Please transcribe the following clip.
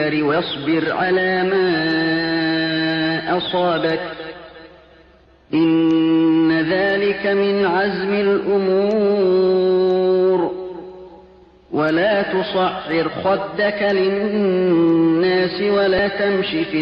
الصبر واصبر على ما أصابك إن ذلك من عزم الأمور ولا تصعر خدك للناس ولا تمش في